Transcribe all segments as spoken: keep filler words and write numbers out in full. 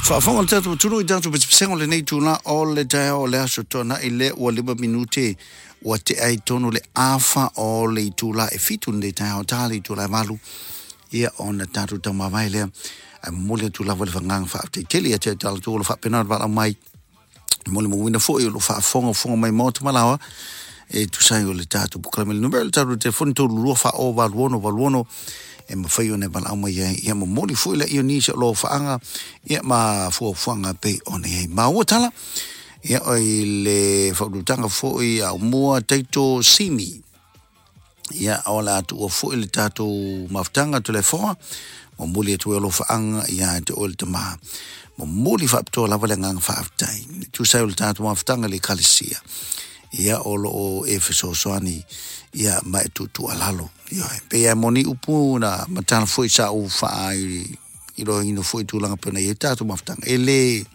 Whaafonga le tātou tunu I tātou pesipenga le nei tūna o le tae o le aso tōna I le ua lima minute ua te ai tono le afa o le tūla e fitu le tae o tāle I tūla e malu ia o na tātou tamawai lea a mole tūla wale whangang wha te tele a te tāla tūla wha penara wala mai mole mo wina fo I o lo wha fonga fonga mai mō malawa e tu sai o le tātou bukalame le numero le tātou te funi tōlu lua wha o waluono waluono e mawhai o ne wala au mai ia mo moli fo ila I o nisi o lo whaanga ia ma fua fuanga pe o ne hei ma ua tala ia o I le whaurutanga fo I au mua teito simi ia o la atu o fo I le tātou maftanga tu le foa mo moli atu o lo whaanga ia te o le tamaha mo moli whaaptoa lawa le ngang whaaftai tu sai o le tātou maftanga le kalisia ia o lo o e fesosoani ia mai tu tu alalo ia pe ia moni upu na matana foi sa u fa I lo ino foi tu langa pena ia tatu maftanga ele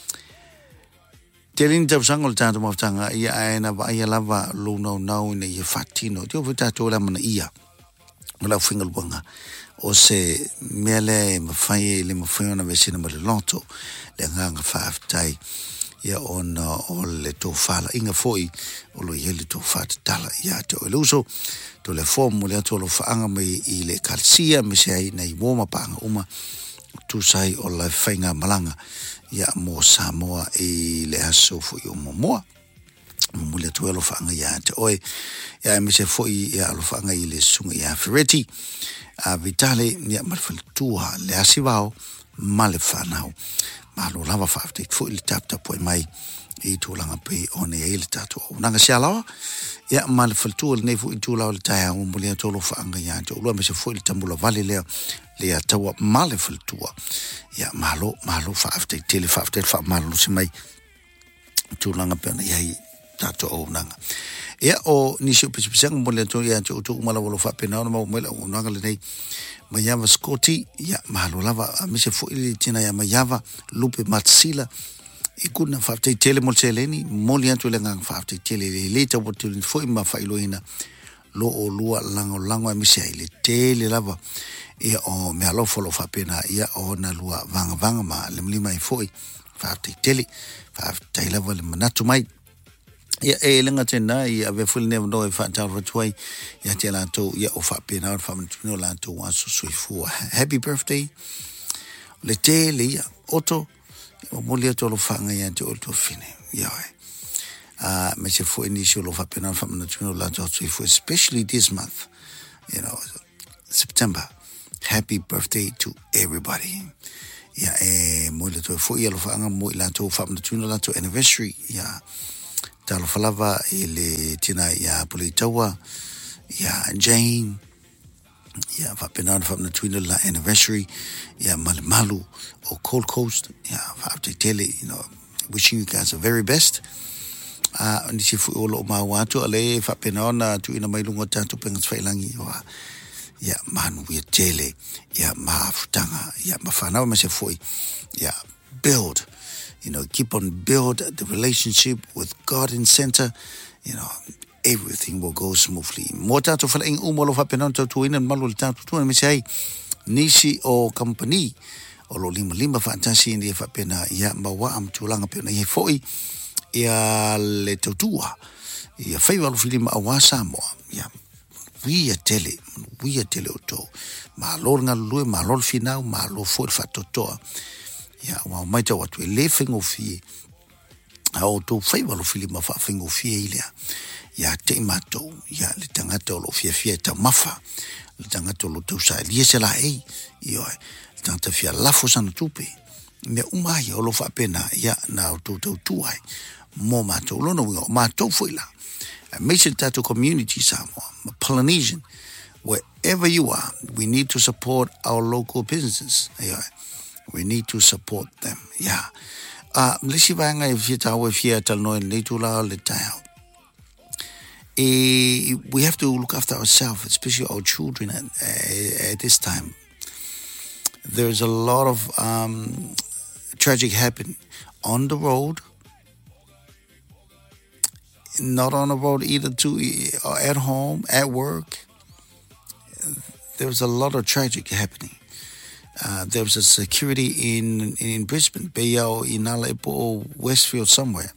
telin tau sangol tatu maftanga ia aena va ia lava lo no no ina ia fatino tio vita to la mana ia la fingal bonga o se mele mafai le mafai na vesina ma le loto le nganga faftai ia ona o le to fala inga foi o lo yele to fat tala ia te o luso to le form le to lo faanga mai I le kalsia me sai nei woma panga uma tu sai o la fainga malanga ia mo Samoa I le aso foi o momoa mo le to lo faanga ia te oi ia me se foi ia lo faanga I le sunga ia fereti a vitale ia malfal tua le asivao male fanau malo lava fafte fo il tapta poi mai I tūlanga pe o ne e le tātou au. Nanga sia lawa, ia ma le faltua le nei fu I tūlau le tae au mo lea tolo whaanga ia te ulua me se fo il tambula vale lea lea taua ma le faltua. Ia malo, malo whaafte, tele whaafte, wha malo si mai tūlanga pe ona iai tātou au nanga. Ia o nisi o pisipisanga mo lea tō ia te utu umala walo whaapena ona mau mele o nanga le nei Mayava Scotty, ia malo lava, a me se fo ili tina ia Mayava, Lupe Matsila, I kuna whaafte tele mo se leni, moli antu le ngang whaafte tele le leta wotu le fo ima whailoina, lo o lua lango lango a me se ai le tele lava, ia o mea lo folo whaapena, ia o na lua vanga vanga ma le mlima I foi, whaafte tele, whaafte lava le manatu mai, ia e lenga tena I ave fuli never know if I tell what way ia te lato ia o whapena o whamantuno lato waso sui fua happy birthday le te le ia oto o moli ato lo whanga ia te oto fine ia oi uh, me se fu inisio lo whapena o whamantuno lato sui fua especially this month you know September happy birthday to everybody ia e moli ato fu ia lo whanga mo lato whamantuno lato anniversary ia talo falava I le tina ia Politaua ia Jane ia whapenana whapna tuina la anniversary ia Malemalu o Cold Coast ia whaapte tele you know wishing you guys the very best uh, nisi fu olo o mawatu ale whapenana tuina mai lunga tātou pengas whailangi oa ia manu ia tele ia maafutanga ia mawhanawa ma se fui ia build You know, keep on build the relationship with God in center. You know, everything will go smoothly. Mo tātou whala inga umalo whapenau tātou ina malu le tātou tūna me se ai nisi o company o lo lima lima whaantasi ni e whapena ia mawa am tūlanga pena ia foi ia le tautua ia whaiwalu filima awa Samoa ia wia tele wia tele o tō ma lor ngā lue ma lor finau ma lor foi whatotoa ia wa mai tau atu e le whingo fie a o tō whaiwalo fili ma wha whingo fie ilea ia te imatou ia le tangata o lo fia fia tau mafa le tangata o lo tau sa lia se la ei ia le tangata fia lafo sana tupe mea umai o lo wha pena ia na o tō tau tuai mo mātou lono wingo mātou whaila a Mason Tattoo community Samoa Polynesian wherever you are we need to support our local businesses ia we need to support them. Yeah. Uh, lisi vanga e fia tawa e fia tal noe le tula le tau. E, we have to look after ourselves, especially our children at, at this time. There's a lot of um, tragic happening on the road, not on the road either, too, or at home, at work. There's a lot of tragic happening. Uh, there was a security in in Brisbane, Bayao, Inala, or Westfield somewhere.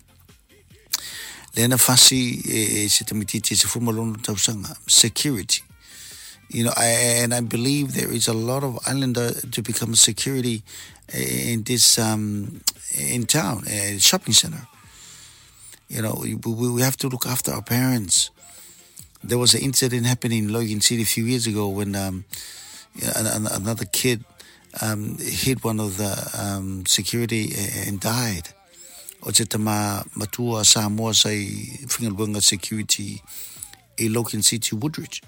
Lena fasi e se tamititi se fumalono tausanga security. You know, I, and I believe there is a lot of islander to become security in this um, in town, a shopping center. You know, we, we have to look after our parents. There was an incident happening in Logan City a few years ago when um, another kid um, hit one of the um, security and died. O te tama matua Samoa say whingalwanga security i Logan City, Woodridge.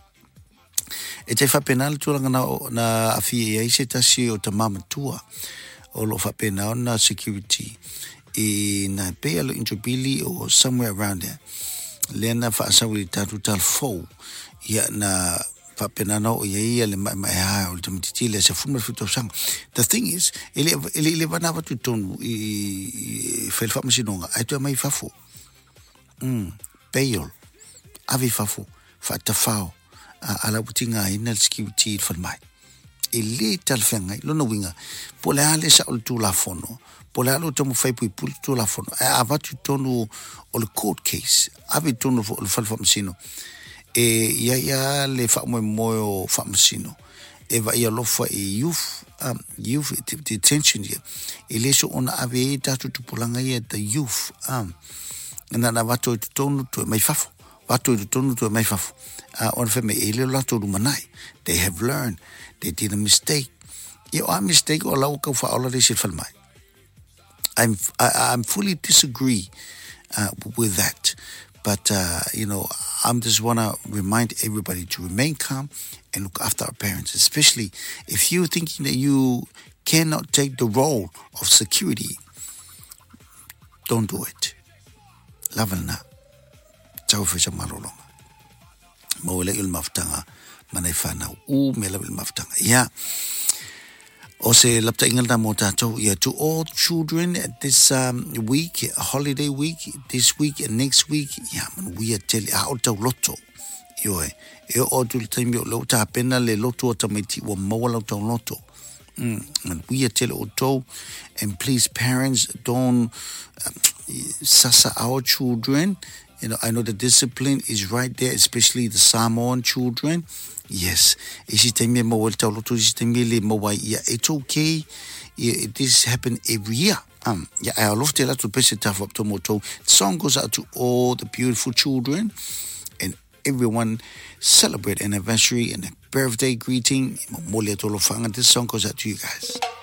E te whapenala tūranga na, na awhia i se tasi o tama matua o lo whapena na security i na pea lo Intrabili or somewhere around there. Lena whaasawi tātu tal fau ia na whapena na o ia ia le mai mai hae o le tamititi le se fuma whito sang. The thing is, ele ele ele wana watu tonu i whael whamasinonga, ai tua mai whafo. Mm, payol, avi whafo, whaatawhao, ala putinga ina security whanmai. E le talwhengai, lona winga, po le ale sa o le tūla fono, po le ale o tamu whaipui puli tūla fono, e a watu tonu o le court case, avi tonu o le whalwhamasino, e ia ia le whamoe moe o whamasino, e wa ia lofa e youth, um, youth detention ia, e le so ona ave e tatu tupulanga ia the youth, um, na na watu i tonu tu e mai whafo, watu i tonu tu e mai whafo, uh, ona wheme e le lato rumanai, they have learned, they did a mistake. You are a mistake or lauka for all of this shit. I'm I, I'm fully disagree uh, with that, but uh, you know I'm just wanna remind everybody to remain calm and look after our parents, especially if you're thinking that you cannot take the role of security. Don't do it. Lavalna, ciao fisha malolonga. Mawele il maftanga. Manai whanau, u me lawa il maftanga. Yeah. O se lapta ingal na mo tātou, yeah, to all children this um, week, holiday week, this week and next week, yeah, man, we are telling, a o tau loto, yo e, e o tu le taimi o lau tā pena le loto o tamaiti wa maua lau tau loto. Mm, and we are telling o tau, and please parents, don't um, sasa our children. You know, I know the discipline is right there, especially the Samoan children. Yes, it's okay. This happens every year. Um, yeah, I love to to best tough up to moto. Song goes out to all the beautiful children and everyone celebrate an anniversary and a birthday greeting. This song goes out to you guys.